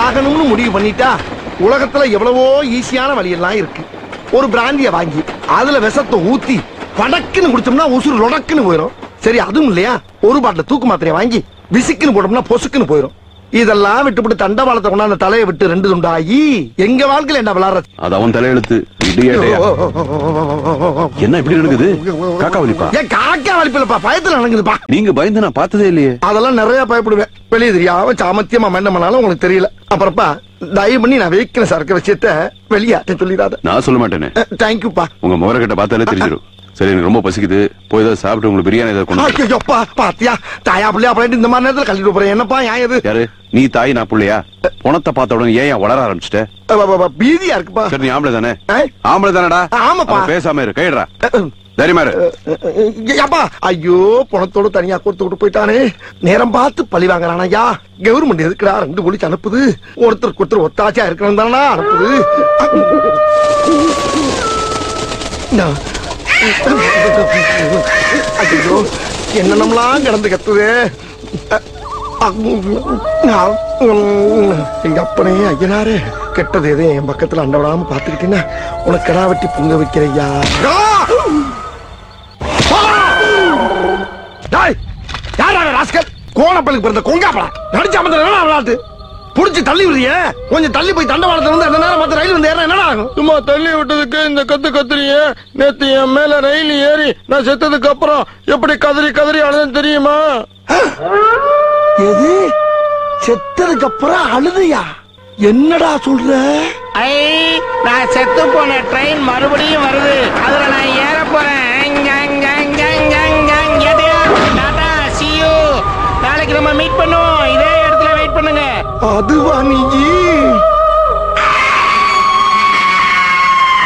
சாகணும்னு முடிவு பண்ணிட்டா உலகத்துல எவ்வளவோ ஈஸியான வழியெல்லாம் இருக்கு. ஒரு பிராந்திய வாங்கி அதுல விஷத்தை ஊத்தி படக்குன்னு குடிச்சோம்னா உசுறு லொடக்குன்னு போயிடும். சரி அதுவும் இல்லையா, ஒரு பாட்டில் தூக்கு மாத்திரையை வாங்கி விசிக்குன்னு போட்டோம்னா பொசுக்குன்னு போயிடும். இதெல்லாம் விட்டுவிட்டு தண்டவாளத்தை கொண்டாந்து தலையை விட்டு 2 துண்டாகி எங்க வாழ்க்கையில என்ன விளாடுறது? அது அவன் தலையெழுத்து. என்ன இப்படி நடக்குது? காக்கா வலிப்பா? ஏன் காக்கா வலிப்பில்லப்பா, பயத்துல நடக்குதுப்பா. நீங்க பயந்து நான் பார்த்ததே இல்லையே. அதெல்லாம் நிறைய பயப்படுவேன். வெளியே தெரியாம சாமத்தியமா என்ன பண்ணாலும் உங்களுக்கு தெரியல. அப்புறப்பா தயவு பண்ணி நான் வைக்கிற சரக்கு விஷயத்த வெளியாட்ட சொல்லிடாத. நான் சொல்ல மாட்டேனே. தேங்க்யூப்பா. உங்க முகரக்கட்ட பார்த்தாலே தெரிஞ்சிடும். சரி எனக்கு ரொம்ப பசிக்குது, போய் ஏதாவது சாப்பிட்டு உங்களுக்கு பிரியாணி ஏதாவது கொண்டு. ஐயோப்பா பாத்தியா, தாயா பிள்ளையா அப்படின்ட்டு இந்த மாதிரி நேரத்துல கழிட்டு போறேன். என்னப்பா ஏன் இது? யாரு நீ? தாய் நான் பிள்ளையா? பணத்தை பார்த்த உடனே ஏன் வளர ஆரம்பிச்சிட்ட? பீதியா இருக்குப்பா. சரி நீ ஆம்பளை தானே? ஆம்பளை தானடா? ஆமாப்பா. பேசாம இரு, கைடுறா. தைரியமா இரு. அப்பா ஐயோ, பணத்தோட தனியா கொடுத்து விட்டு போயிட்டானே. நேரம் பார்த்து பழி வாங்குறான் ஐயா. கவர்மெண்ட் எதுக்குடா 2 போலீஸ் அனுப்புது? ஒருத்தருக்கு ஒருத்தர் ஒத்தாச்சியா இருக்கிறது தானா அனுப்புது? ஐயோ என்னென்னலாம் கிடந்து கத்துது. எங்க அப்பனே ஐயனாரு, கெட்டது எதே என் பக்கத்துல அண்ட விடாம பாத்துக்கிட்டீங்கன்னா உனக்கு கடா வெட்டி பொங்க வைக்கிறையா. கோணப்பலுக்கு பிறந்த கொங்காப்படா நடிச்சா விளையாட்டு புடிச்சு தள்ளி விடுறிய. கொஞ்சம் தள்ளி போய் தண்டவாளத்துல வந்து அந்த நேரம் பார்த்து ரயில் வந்து ஏற என்னடா ஆகும்? சும்மா தள்ளி விட்டதுக்கு இந்த கத்துறீங்க. நேத்து என் மேல ரயில் ஏறி நான் செத்ததுக்கு அப்புறம் எப்படி கதறி கதறி அழுதுன்னு தெரியுமா? எது? செத்ததுக்கு அப்புறம் அழுதையா? என்னடா சொல்ற? நான் செத்து போன ட்ரெயின் மறுபடியும் வருது, அதுல நான் ஏற போறேன். நாளைக்கு நம்ம மீட் பண்ணுவோம், இதே இடத்துல வெயிட் பண்ணுங்க. அதுவா நீ?